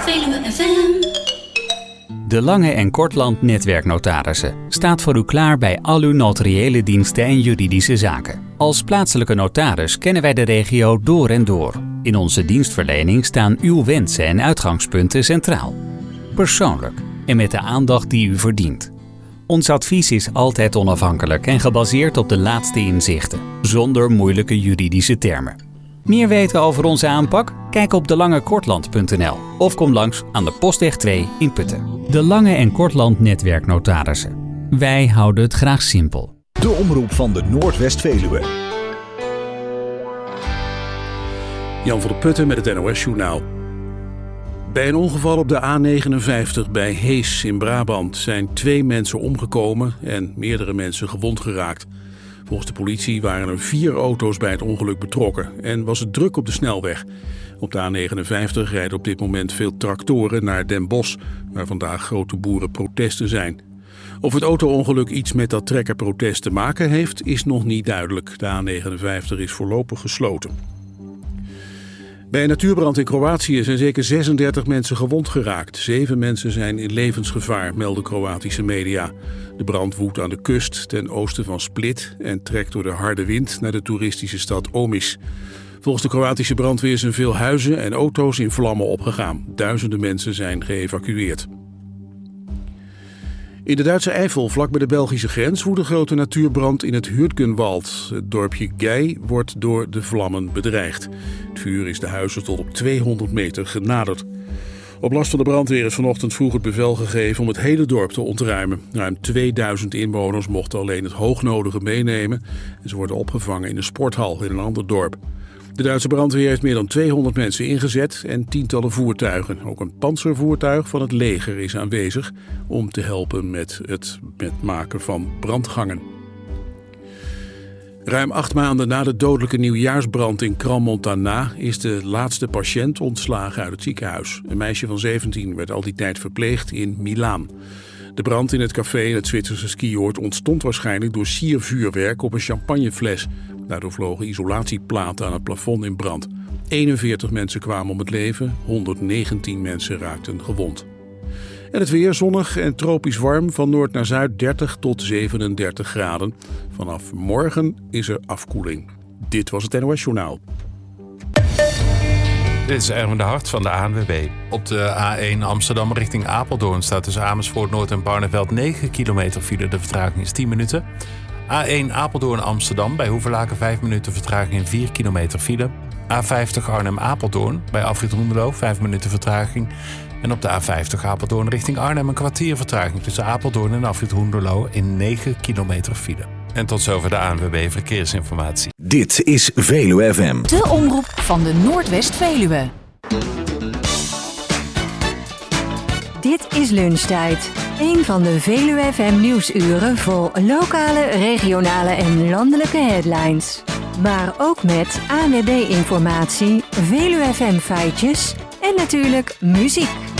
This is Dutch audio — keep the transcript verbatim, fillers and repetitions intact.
Veluwe F M. De Lange en Kortland Netwerknotarissen staat voor u klaar bij al uw notariële diensten en juridische zaken. Als plaatselijke notaris kennen wij de regio door en door. In onze dienstverlening staan uw wensen en uitgangspunten centraal. Persoonlijk en met de aandacht die u verdient. Ons advies is altijd onafhankelijk en gebaseerd op de laatste inzichten, zonder moeilijke juridische termen. Meer weten over onze aanpak? Kijk op de lange kortland punt n l of kom langs aan de Postweg twee in Putten. De Lange en Kortland Netwerknotarissen. Wij houden het graag simpel. De omroep van de Noordwest-Veluwe. Jan van der Putten met het N O S-journaal. Bij een ongeval op de A negenenvijftig bij Hees in Brabant zijn twee mensen omgekomen en meerdere mensen gewond geraakt. Volgens de politie waren er vier auto's bij het ongeluk betrokken en was het druk op de snelweg. Op de A negenenvijftig rijden op dit moment veel tractoren naar Den Bosch, waar vandaag grote boerenprotesten zijn. Of het auto-ongeluk iets met dat trekkerprotest te maken heeft, is nog niet duidelijk. De A negenenvijftig is voorlopig gesloten. Bij een natuurbrand in Kroatië zijn zeker zesendertig mensen gewond geraakt. Zeven mensen zijn in levensgevaar, melden Kroatische media. De brand woedt aan de kust ten oosten van Split en trekt door de harde wind naar de toeristische stad Omiš. Volgens de Kroatische brandweer zijn veel huizen en auto's in vlammen opgegaan. Duizenden mensen zijn geëvacueerd. In de Duitse Eifel, vlak bij de Belgische grens, woedt een grote natuurbrand in het Hürtgenwald. Het dorpje Gei wordt door de vlammen bedreigd. Het vuur is de huizen tot op tweehonderd meter genaderd. Op last van de brandweer is vanochtend vroeg het bevel gegeven om het hele dorp te ontruimen. Ruim tweeduizend inwoners mochten alleen het hoognodige meenemen en ze worden opgevangen in een sporthal in een ander dorp. De Duitse brandweer heeft meer dan tweehonderd mensen ingezet en tientallen voertuigen. Ook een pantservoertuig van het leger is aanwezig om te helpen met het met maken van brandgangen. Ruim acht maanden na de dodelijke nieuwjaarsbrand in Crans-Montana is de laatste patiënt ontslagen uit het ziekenhuis. Een meisje van zeventien werd al die tijd verpleegd in Milaan. De brand in het café in het Zwitserse skioord ontstond waarschijnlijk door siervuurwerk op een champagnefles. Daardoor vlogen isolatieplaten aan het plafond in brand. eenenveertig mensen kwamen om het leven, honderdnegentien mensen raakten gewond. En het weer zonnig en tropisch warm, van noord naar zuid dertig tot zevenendertig graden. Vanaf morgen is er afkoeling. Dit was het N O S-journaal. Dit is Erwin de Hart van de A N W B. Op de A één Amsterdam richting Apeldoorn staat tussen Amersfoort Noord en Barneveld negen kilometer file. De vertraging is tien minuten. A één Apeldoorn Amsterdam bij Hoevelaken vijf minuten vertraging en vier kilometer file. A vijftig Arnhem Apeldoorn bij Afrit Hoenderloo vijf minuten vertraging. En op de A vijftig Apeldoorn richting Arnhem een kwartier vertraging tussen Apeldoorn en Afrit Hoenderloo in negen kilometer file. En tot zover de A N W B Verkeersinformatie. Dit is Veluwe F M. De omroep van de Noordwest-Veluwe. Dit is Lunchtijd. Een van de Veluwe F M nieuwsuren vol lokale, regionale en landelijke headlines. Maar ook met A N W B-informatie, Veluwe F M feitjes en natuurlijk muziek.